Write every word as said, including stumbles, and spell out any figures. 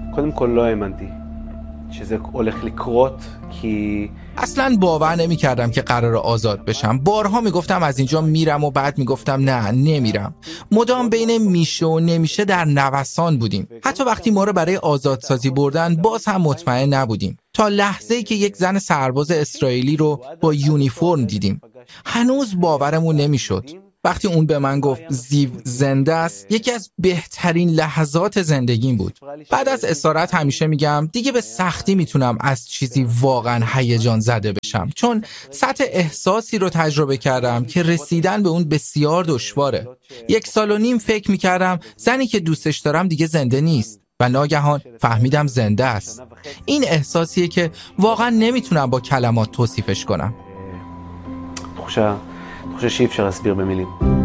קודם כל לא האמנתי שזה הולך לקרות כי اصلا باور نمی کردم که قرار آزاد بشم. بارها می گفتم از اینجا میرم و بعد می گفتم نه نمیرم. مدام بین میشه و نمیشه در نوسان بودیم. حتی وقتی ما رو برای آزادسازی بردن باز هم مطمئن نبودیم، تا لحظه‌ای که یک زن سرباز اسرائیلی رو با یونیفرم دیدیم. هنوز باورمون نمیشد. وقتی اون به من گفت زیو زنده است، یکی از بهترین لحظات زندگیم بود. بعد از اسارت همیشه میگم دیگه به سختی میتونم از چیزی واقعا هیجان زده بشم، چون سطح احساسی رو تجربه کردم که رسیدن به اون بسیار دشواره. یک سال و نیم فکر میکردم زنی که دوستش دارم دیگه زنده نیست و ناگهان فهمیدم زنده است. این احساسیه که واقعا نمیتونم با کلمات توصیفش کنم. תחושה, תחושה שאי אפשר להסביר במילים.